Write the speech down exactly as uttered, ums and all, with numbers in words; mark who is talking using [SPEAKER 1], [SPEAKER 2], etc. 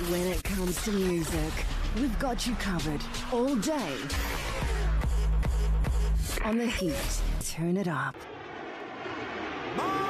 [SPEAKER 1] When it comes to music, we've got you covered all day. On the heat, turn it up.